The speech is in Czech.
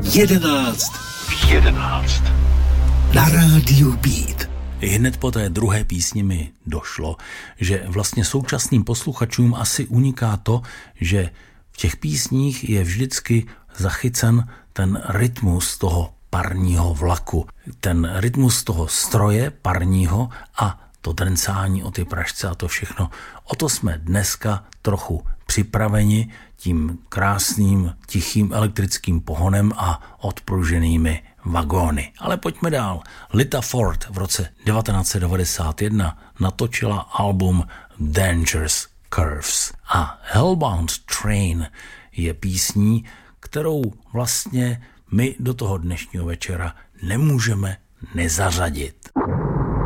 11. Na rádiu Beat. Hned po té druhé písni mi došlo, že vlastně současným posluchačům asi uniká to, že v těch písních je vždycky zachycen ten rytmus toho parního vlaku, ten rytmus toho stroje parního a to drncání o ty pražce a to všechno. O to jsme dneska trochu připraveni tím krásným, tichým elektrickým pohonem a odpruženými vagóny. Ale pojďme dál. Lita Ford v roce 1991 natočila album Dangerous Curves a Hellbound Train je písní, kterou vlastně my do toho dnešního večera nemůžeme nezařadit.